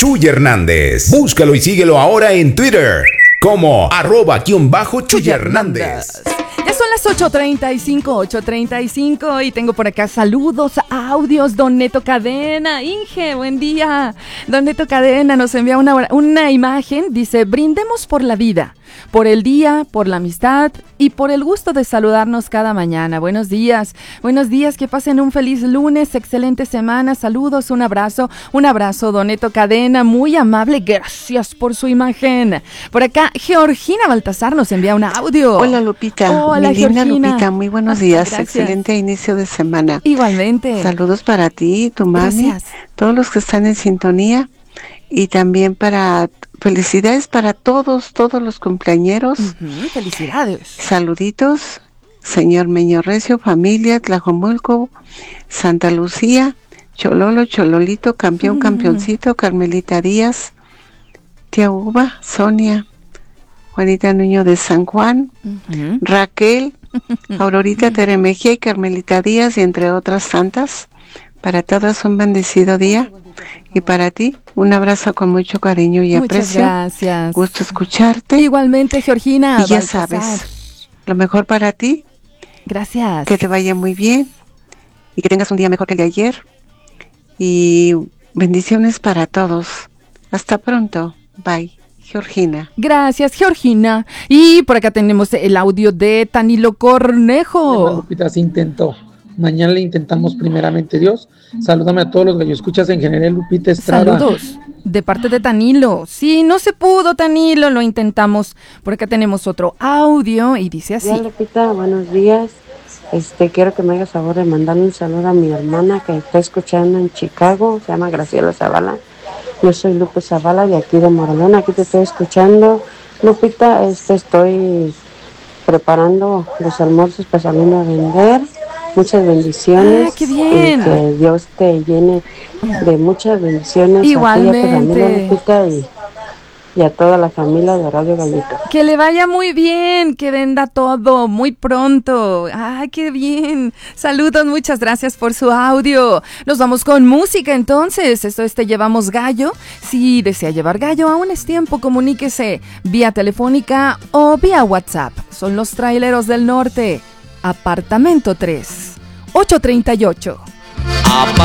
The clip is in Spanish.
Chuy Hernández. Búscalo y síguelo ahora en Twitter como @Chuy Hernández. Ya son las 8:35 y tengo por acá saludos, audios. Don Neto Cadena, Inge, buen día. Don Neto Cadena nos envía una imagen, dice: brindemos por la vida, por el día, por la amistad y por el gusto de saludarnos cada mañana. Buenos días, que pasen un feliz lunes, excelente semana, saludos, un abrazo, Don Neto Cadena, muy amable, gracias por su imagen. Por acá, Georgina Baltasar nos envía un audio. Hola Lupita, hola mi linda Georgina. Lupita, muy buenos días, Gracias. Excelente inicio de semana. Igualmente. Saludos para ti, tu mami, Gracias. todos los que están en sintonía y también felicidades para todos los cumpleañeros. Felicidades. Saluditos, señor Meño Recio, familia, Tlajomulco, Santa Lucía, Chololo, Chololito, campeón, campeoncito, Carmelita Díaz, tía Uva, Sonia, Juanita Nuño de San Juan, Raquel, Aurorita Tere Mejía y Carmelita Díaz, y entre otras tantas. Para todas un bendecido día. Y para ti, un abrazo con mucho cariño y aprecio. Muchas gracias. Gusto escucharte. Igualmente, Georgina. Y ya Baltasar. sabes, lo mejor para ti. Gracias. Que te vaya muy bien y que tengas un día mejor que el de ayer. Y bendiciones para todos. Hasta pronto. Bye. Georgina. Gracias, Georgina. Y por acá tenemos el audio de Tanilo Cornejo. Lupita, se intentó. Mañana le intentamos primeramente Dios. Salúdame a todos los radioescuchas en general, Lupita Estrada. Saludos de parte de Tanilo. Sí, no se pudo, Tanilo, lo intentamos. Por acá tenemos otro audio y dice así. Hola Lupita, buenos días. Quiero que me hagas favor de mandarle un saludo a mi hermana que está escuchando en Chicago, se llama Graciela Zavala. Yo soy Lupe Zavala de aquí de Moralón, aquí te estoy escuchando. Lupita, estoy preparando los almuerzos para salir a vender. Muchas bendiciones. ¡Qué bien! Y que Dios te llene de muchas bendiciones. Igualmente. A ti y a tu familia, Lupita, y a toda la familia de Radio Gallito. Que le vaya muy bien, que venda todo muy pronto. ¡Ay, qué bien! Saludos, muchas gracias por su audio. Nos vamos con música entonces. Esto es Te Llevamos Gallo. Si desea llevar gallo, aún es tiempo, comuníquese vía telefónica o vía WhatsApp. Son los Traileros del Norte. Apartamento 3, 838.